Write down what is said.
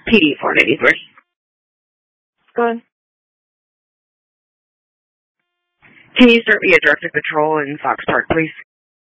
PD 493. Go ahead. Can you start via Director Patrol in Fox Park, please?